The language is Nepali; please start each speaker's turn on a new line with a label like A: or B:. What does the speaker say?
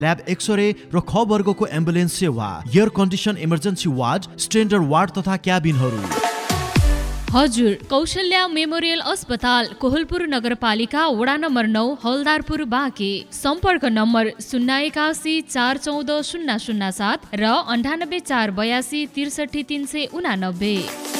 A: ल्याब एक्सरे र ख वर्गको एम्बुलेन्स सेवा, air condition emergency ward, standard ward तथा क्याबिनहरू।
B: हजुर, कौशल्या मेमोरियल अस्पताल, कोहलपुर नगरपालिका, वडा नम्बर 9, हलदारपुर, बाँके। सम्पर्क नम्बर 081 414 007 र 98 482 63 389।